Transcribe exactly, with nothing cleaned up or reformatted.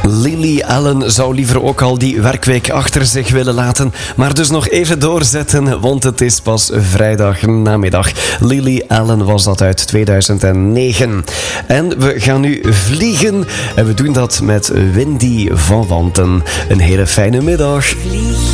Lily Allen zou liever ook al die werkweek achter zich willen laten, maar dus nog even doorzetten, want het is pas vrijdag namiddag. Lily Allen was dat uit tweeduizend negen. En we gaan nu vliegen en we doen dat met Wendy van Wanten. Een hele fijne middag.